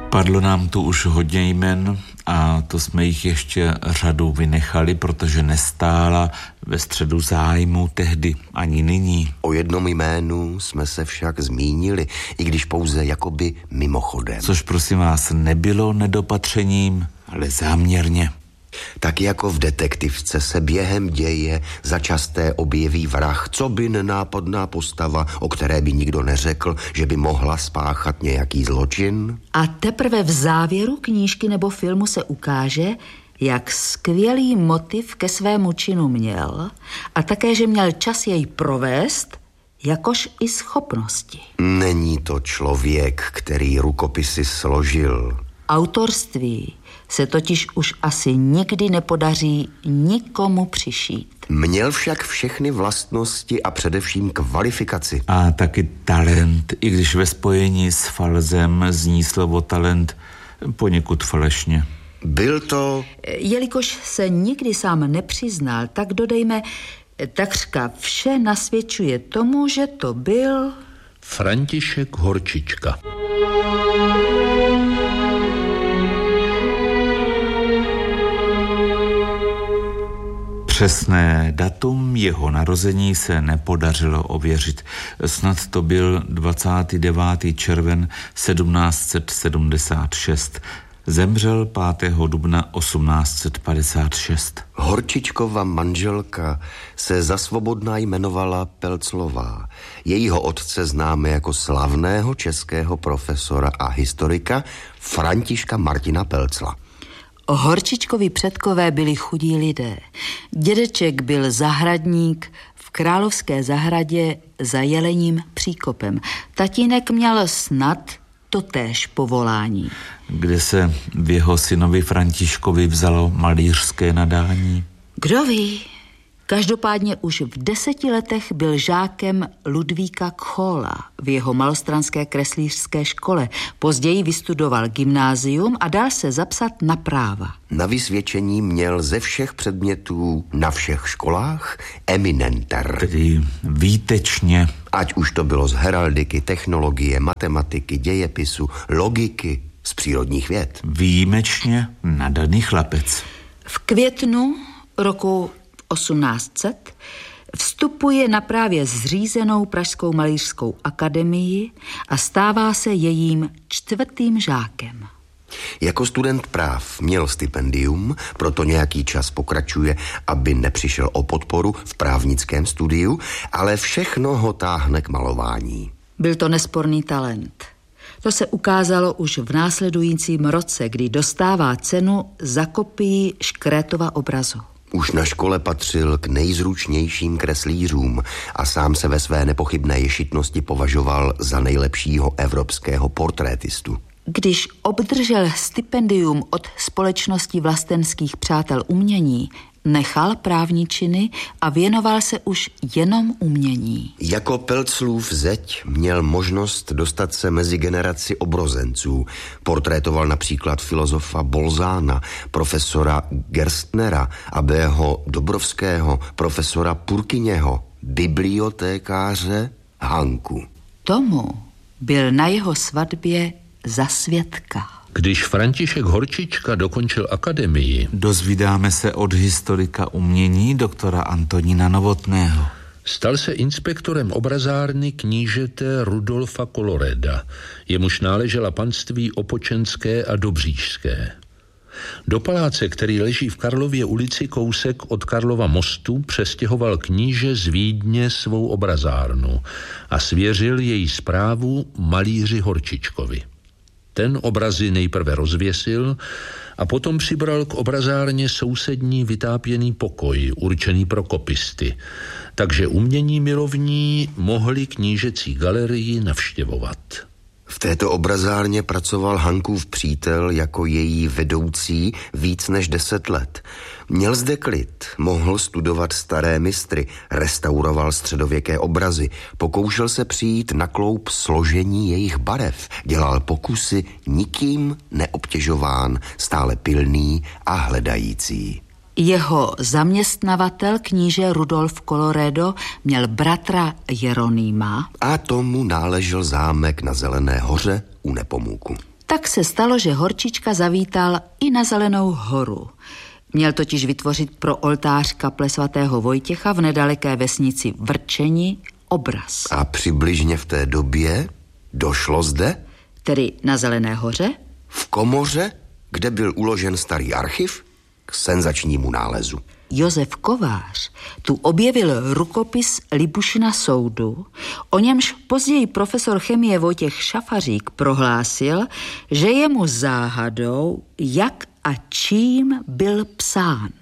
Padlo nám tu už hodně jmen a to jsme jich ještě řadu vynechali, protože nestála ve středu zájmu tehdy ani nyní. O jednom jménu jsme se však zmínili, i když pouze jakoby mimochodem. Což prosím vás nebylo nedopatřením, ale záměrně. Tak jako v detektivce se během děje začasté objeví vrah, co by nenápadná postava, o které by nikdo neřekl, že by mohla spáchat nějaký zločin. A teprve v závěru knížky nebo filmu se ukáže, jak skvělý motiv ke svému činu měl a také, že měl čas jej provést, jakož i schopnosti. Není to člověk, který rukopisy složil. Autorství se totiž už asi nikdy nepodaří nikomu přišít. Měl však všechny vlastnosti a především kvalifikaci. A taky talent, i když ve spojení s falzem zní slovo talent poněkud falešně. Byl to... Jelikož se nikdy sám nepřiznal, tak dodejme, takřka vše nasvědčuje tomu, že to byl... František Horčička. Přesné datum jeho narození se nepodařilo ověřit. Snad to byl 29. červen 1776. Zemřel 5. dubna 1856. Horčičkova manželka se za svobodná jmenovala Pelclová. Jejího otce známe jako slavného českého profesora a historika Františka Martina Pelcla. Horčičkovi předkové byli chudí lidé. Dědeček byl zahradník v Královské zahradě za Jelením příkopem. Tatínek měl snad totéž povolání. Kde se v jeho synovi Františkovi vzalo malířské nadání? Kdo ví? Každopádně už v 10 letech byl žákem Ludvíka Kchola v jeho malostranské kreslířské škole. Později vystudoval gymnázium a dal se zapsat na práva. Na vysvědčení měl ze všech předmětů na všech školách eminenter. Tedy výtečně. Ať už to bylo z heraldiky, technologie, matematiky, dějepisu, logiky, z přírodních věd. Výjimečně nadaný chlapec. V květnu roku 1800 vstupuje na právě zřízenou Pražskou malířskou akademii a stává se jejím 4. žákem. Jako student práv měl stipendium, proto nějaký čas pokračuje, aby nepřišel o podporu v právnickém studiu, ale všechno ho táhne k malování. Byl to nesporný talent. To se ukázalo už v následujícím roce, kdy dostává cenu za kopii Škrétova obrazu. Už na škole patřil k nejzručnějším kreslířům a sám se ve své nepochybné ješitnosti považoval za nejlepšího evropského portrétistu. Když obdržel stipendium od Společnosti vlastenských přátel umění, nechal právničiny a věnoval se už jenom umění. Jako Pelclův zeď měl možnost dostat se mezi generaci obrozenců. Portrétoval například filozofa Bolzána, profesora Gerstnera, abbého Dobrovského, profesora Purkyněho, bibliotékáře Hanku. Tomu byl na jeho svatbě za svědka. Když František Horčička dokončil akademii, dozvídáme se od historika umění doktora Antonína Novotného. Stal se inspektorem obrazárny knížete Rudolfa Coloreda, jemuž náležela panství Opočenské a Dobříšské. Do paláce, který leží v Karlově ulici kousek od Karlova mostu, přestěhoval kníže z Vídně svou obrazárnu a svěřil její správu malíři Horčičkovi. Ten obrazy nejprve rozvěsil a potom přibral k obrazárně sousední vytápěný pokoj, určený pro kopisty, takže umění milovní mohli knížecí galerii navštěvovat. V této obrazárně pracoval Hankův přítel jako její vedoucí víc než 10 let. Měl zde klid, mohl studovat staré mistry, restauroval středověké obrazy, pokoušel se přijít na kloub složení jejich barev, dělal pokusy, nikým neobtěžován, stále pilný a hledající. Jeho zaměstnavatel, kníže Rudolf Colloredo, měl bratra Jeronýma. A tomu náležel zámek na Zelené hoře u Nepomůku. Tak se stalo, že Horčička zavítal i na Zelenou horu. Měl totiž vytvořit pro oltář kaple svatého Vojtěcha v nedaleké vesnici Vrčeni obraz. A přibližně v té době došlo zde? Tedy na Zelené hoře? V komoře, kde byl uložen starý archiv, k senzačnímu nálezu. Josef Kovář tu objevil rukopis Libušina soudu, o němž později profesor chemie Vojtěch Šafařík prohlásil, že je mu záhadou, jak a čím byl psán.